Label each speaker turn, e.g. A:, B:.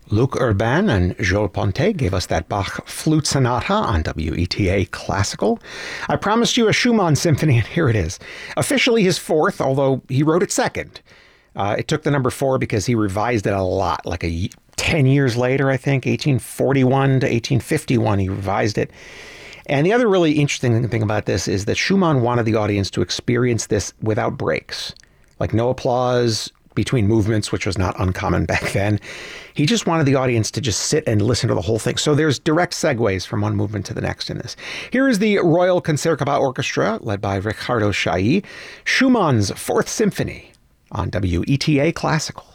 A: Luc Urban and Joel Ponte gave us that Bach Flute Sonata on WETA Classical. I promised you a Schumann symphony, and here it is. Officially his fourth, although he wrote it second. It took the number 4 because he revised it a lot, 10 years later, I think, 1841 to 1851, he revised it. And the other really interesting thing about this is that Schumann wanted the audience to experience this without breaks, no applause between movements, which was not uncommon back then. He just wanted the audience to just sit and listen to the whole thing. So there's direct segues from one movement to the next in this. Here is the Royal Concertgebouw Orchestra, led by Riccardo Chailly, Schumann's Fourth Symphony on WETA Classical.